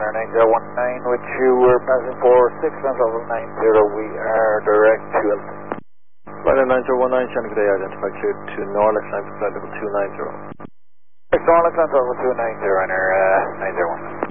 Ryanair 9019, which you were passing for 6 level 90. We are direct to Elton. Ryanair 9019, Shannon, good day, identify cleared to Norlex, line to flight level 290. Norlex, line to level 290, Ryanair 901.